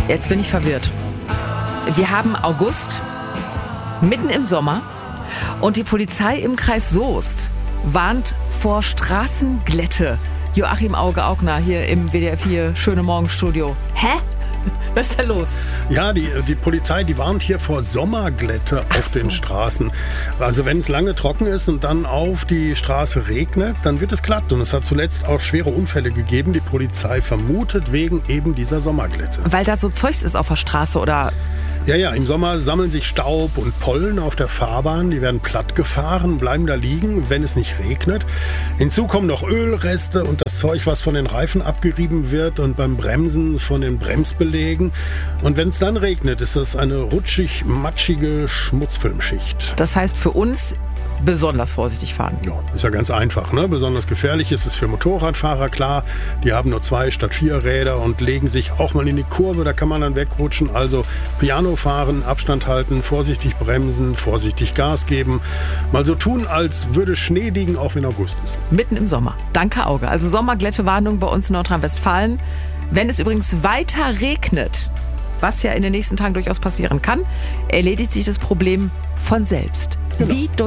Jetzt bin ich verwirrt. Wir haben August, mitten im Sommer, und die Polizei im Kreis Soest warnt vor Straßenglätte. Joachim Auge-Augner hier im WDR 4 Schöne Morgenstudio. Hä? Was ist da los? Ja, die Polizei, die warnt hier vor Sommerglätte auf den Straßen. Also wenn es lange trocken ist und dann auf die Straße regnet, dann wird es glatt. Und es hat zuletzt auch schwere Unfälle gegeben. Die Polizei vermutet wegen eben dieser Sommerglätte. Weil da so Zeugs ist auf der Straße, oder? Ja, im Sommer sammeln sich Staub und Pollen auf der Fahrbahn. Die werden platt gefahren, bleiben da liegen, wenn es nicht regnet. Hinzu kommen noch Ölreste und das Zeug, was von den Reifen abgerieben wird und beim Bremsen von den Bremsbelägen. Und wenn es dann regnet, ist das eine rutschig-matschige Schmutzfilmschicht. Das heißt für uns besonders vorsichtig fahren. Ja, ist ja ganz einfach, ne? Besonders gefährlich ist es für Motorradfahrer, klar. Die haben nur 2 statt 4 Räder und legen sich auch mal in die Kurve, da kann man dann wegrutschen. Also Piano fahren, Abstand halten, vorsichtig bremsen, vorsichtig Gas geben. Mal so tun, als würde Schnee liegen, auch wenn August ist. Mitten im Sommer. Danke, Auge. Also Sommerglättewarnung bei uns in Nordrhein-Westfalen. Wenn es übrigens weiter regnet, was ja in den nächsten Tagen durchaus passieren kann, erledigt sich das Problem von selbst. Genau. Wie durch